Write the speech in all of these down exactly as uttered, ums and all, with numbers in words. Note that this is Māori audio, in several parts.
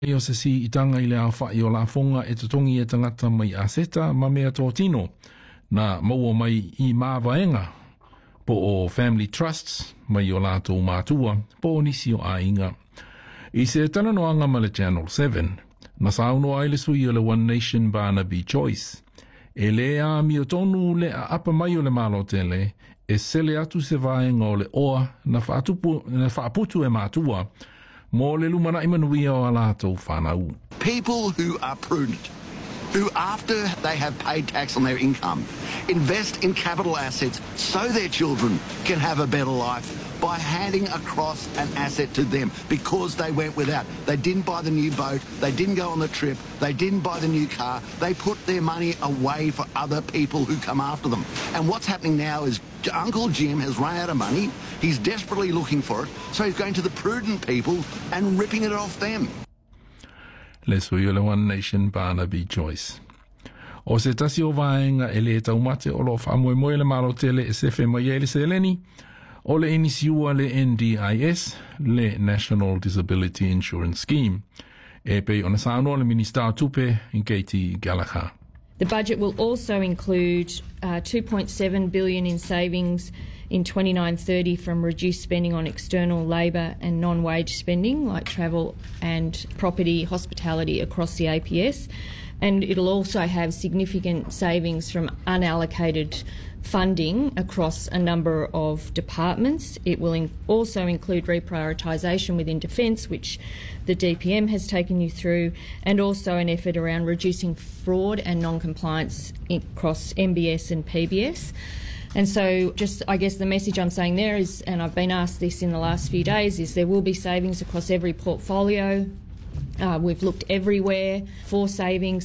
Io se si itanga i le a whai o la fonga e te tongi e tangata mai a seta ma mea tō tino na maua mai i māwaenga po o Family Trusts mai o la tō mātua po o nisi o a inga. I se tana noanga ma le Channel seven na sauno ai le sui o le One Nation Barnaby Joyce e le a mi o tonu le a apa mai o le malo tele e sele atu se vaenga o le oa na whaatupu, na whaaputu e mātua mo le lumana imanuia o ala tau whanau. People who are prudent, who after they have paid tax on their income, invest in capital assets so their children can have a better life by handing across an asset to them because they went without. They didn't buy the new boat, they didn't go on the trip, they didn't buy the new car, they put their money away for other people who come after them. And what's happening now is Uncle Jim has run out of money, he's desperately looking for it, so he's going to the prudent people and ripping it off them. Le sui o le One Nation Barnaby Joyce. O se tasi o vaenga e le taumate o lo whamoe moe le malo tele e sefe mai e le seleni, o le inisiua le N D I S, le National Disability Insurance Scheme. E pe ona sauno le Minister Tupe in Katie Gallagher. The budget will also include uh, two point seven billion dollars in savings in twenty-nine thirty from reduced spending on external labour and non-wage spending like travel and property hospitality across the A P S. And it'll also have significant savings from unallocated funding across a number of departments. It will in also include reprioritisation within Defence, which the D P M has taken you through, and also an effort around reducing fraud and non-compliance across M B S and P B S. And so just, I guess the message I'm saying there is, and I've been asked this in the last few days, is there will be savings across every portfolio. Uh, we've looked everywhere for savings.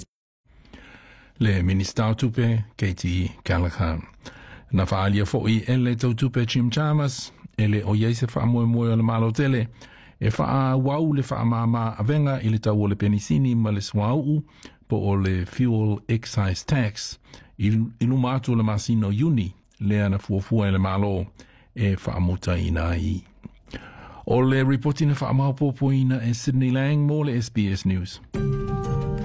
Le Minister Tupe, Katie Gallagher. Na whaalia fo'i e le tau tupe Jim Chalmers, e le o iei se wha moe moe o le malo tele, e wha wau le wha mama avenga i le tau o le penisini ma le swau po o le fuel excise tax, ilu mātu le masino Juni, le ana fuafua e le malo e wha muta ina i. O le reportina wha maupopo ina e Sydney Lang mo le S B S News.